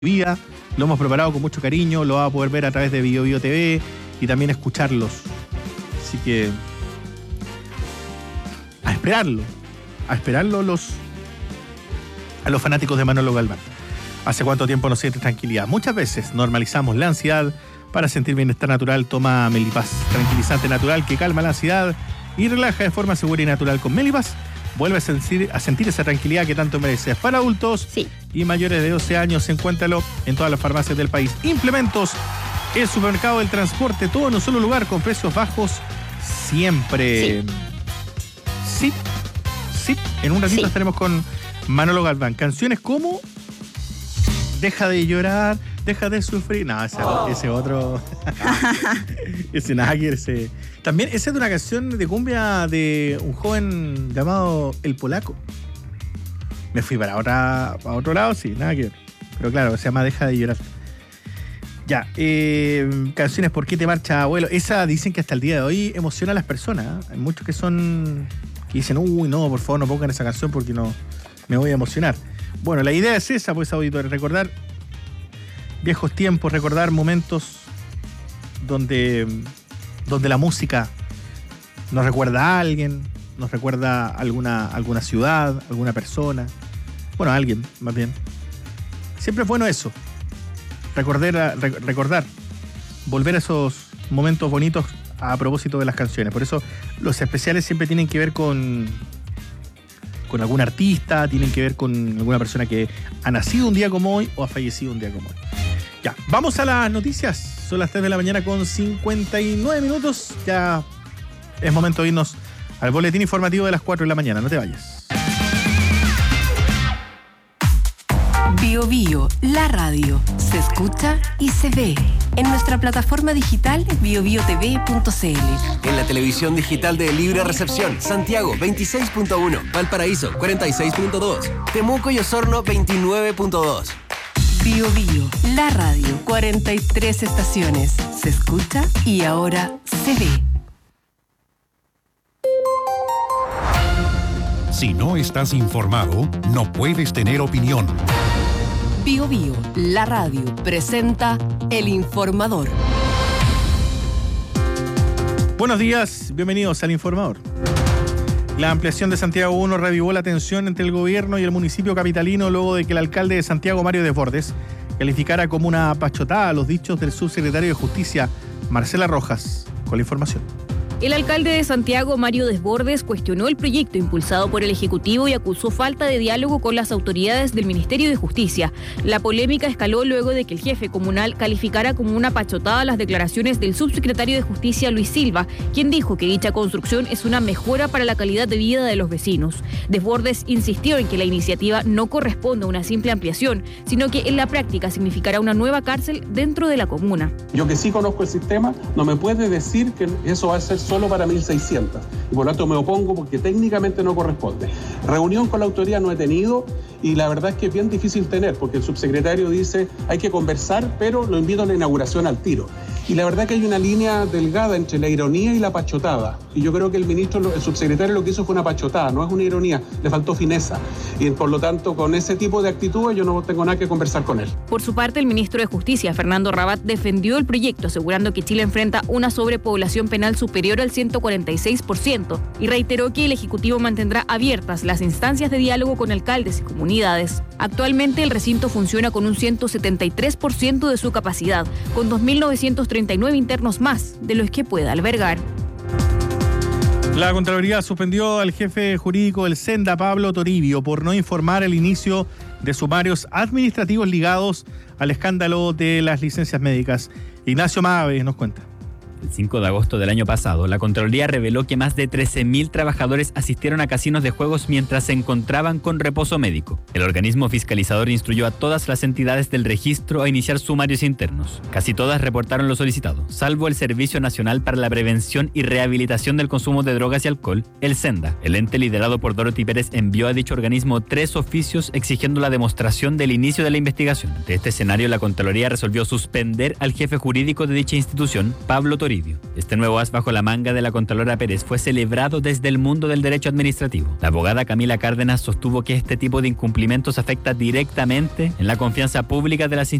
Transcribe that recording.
vida. Lo hemos preparado con mucho cariño, lo va a poder ver a través de BioBio TV y también escucharlos. Así que a esperarlo a los fanáticos de Manolo Galván. ¿Hace cuánto tiempo no sientes tranquilidad? Muchas veces normalizamos la ansiedad. Para sentir bienestar natural, toma Melipaz, tranquilizante natural que calma la ansiedad y relaja de forma segura y natural. Con Melipaz vuelve a sentir esa tranquilidad que tanto mereces. Para adultos y mayores de 12 años, encuéntralo en todas las farmacias del país. Implementos, el supermercado del transporte, todo en un solo lugar con precios bajos siempre. Sí. En un ratito estaremos con Manolo Galván. Canciones como Deja de llorar, deja de sufrir. No, ese otro. Ese nada que ese. También esa es de una canción de cumbia de un joven llamado El Polaco. Me fui para otro lado, sí, nada que ver. Pero claro, se llama Deja de llorar. Ya, canciones ¿Por qué te marcha, abuelo? Esa dicen que hasta el día de hoy emociona a las personas, ¿eh? Hay muchos que dicen, uy, no, por favor, no pongan esa canción porque no me voy a emocionar. Bueno, la idea es esa, pues, auditores, recordar viejos tiempos, recordar momentos donde la música nos recuerda a alguien, nos recuerda a alguna ciudad, alguna persona. Bueno, a alguien, más bien. Siempre es bueno eso. Recordar, volver a esos momentos bonitos a propósito de las canciones. Por eso los especiales siempre tienen que ver con algún artista, tienen que ver con alguna persona que ha nacido un día como hoy o ha fallecido un día como hoy. Ya, vamos a las noticias. Son las 3 de la mañana con 59 minutos. Ya es momento de irnos al boletín informativo de las 4 de la mañana. No te vayas. BioBio, la radio. Se escucha y se ve. En nuestra plataforma digital biobiotv.cl. En la televisión digital de Libre Recepción, Santiago 26.1, Valparaíso 46.2, Temuco y Osorno 29.2. BioBio, la radio. 43 estaciones. Se escucha y ahora se ve. Si no estás informado, no puedes tener opinión. BioBio, la radio, presenta El Informador. Buenos días, bienvenidos al Informador. La ampliación de Santiago 1 reavivó la tensión entre el gobierno y el municipio capitalino luego de que el alcalde de Santiago, Mario Desbordes, calificara como una pachotada los dichos del subsecretario de Justicia, Marcela Rojas. Con la información. El alcalde de Santiago, Mario Desbordes, cuestionó el proyecto impulsado por el Ejecutivo y acusó falta de diálogo con las autoridades del Ministerio de Justicia. La polémica escaló luego de que el jefe comunal calificara como una pachotada las declaraciones del subsecretario de Justicia, Luis Silva, quien dijo que dicha construcción es una mejora para la calidad de vida de los vecinos. Desbordes insistió en que la iniciativa no corresponde a una simple ampliación, sino que en la práctica significará una nueva cárcel dentro de la comuna. Yo que sí conozco el sistema, no me puede decir que eso va a ser solo para 1.600 y por lo tanto me opongo porque técnicamente no corresponde. Reunión con la autoridad no he tenido y la verdad es que es bien difícil tener porque el subsecretario dice hay que conversar, pero lo invito a la inauguración al tiro. Y la verdad que hay una línea delgada entre la ironía y la pachotada. Y yo creo que el subsecretario lo que hizo fue una pachotada, no es una ironía, le faltó fineza. Y por lo tanto, con ese tipo de actitudes yo no tengo nada que conversar con él. Por su parte, el ministro de Justicia, Fernando Rabat, defendió el proyecto, asegurando que Chile enfrenta una sobrepoblación penal superior al 146% y reiteró que el Ejecutivo mantendrá abiertas las instancias de diálogo con alcaldes y comunidades. Actualmente, el recinto funciona con un 173% de su capacidad, con 2.939 internos más de los que pueda albergar. La Contraloría suspendió al jefe jurídico del Senda, Pablo Toribio, por no informar el inicio de sumarios administrativos ligados al escándalo de las licencias médicas. Ignacio Mave nos cuenta. El 5 de agosto del año pasado, la Contraloría reveló que más de 13.000 trabajadores asistieron a casinos de juegos mientras se encontraban con reposo médico. El organismo fiscalizador instruyó a todas las entidades del registro a iniciar sumarios internos. Casi todas reportaron lo solicitado, salvo el Servicio Nacional para la Prevención y Rehabilitación del Consumo de Drogas y Alcohol, el SENDA. El ente liderado por Dorothy Pérez envió a dicho organismo 3 oficios exigiendo la demostración del inicio de la investigación. De este escenario, la Contraloría resolvió suspender al jefe jurídico de dicha institución, Pablo Toribio, Toribio. Este nuevo as bajo la manga de la Contralora Pérez fue celebrado desde el mundo del derecho administrativo. La abogada Camila Cárdenas sostuvo que este tipo de incumplimientos afecta directamente en la confianza pública de las instituciones